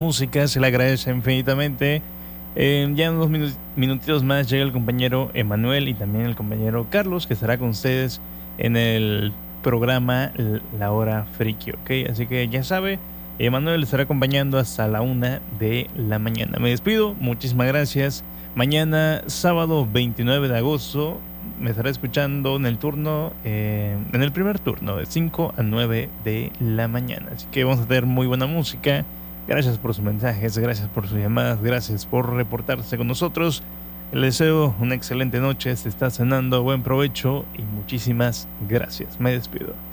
música, se le agradece infinitamente. Ya en unos minutitos más llega el compañero Emanuel y también el compañero Carlos, que estará con ustedes en el programa La Hora Friki, ¿ok? Así que ya sabe, Emanuel estará acompañando hasta la 1 de la mañana. Me despido, muchísimas gracias. Mañana, sábado 29 de agosto, me estará escuchando en el turno, en el primer turno, de 5 a 9 de la mañana. Así que vamos a tener muy buena música. Gracias por sus mensajes, gracias por sus llamadas, gracias por reportarse con nosotros. Les deseo una excelente noche, se está cenando, buen provecho y muchísimas gracias. Me despido.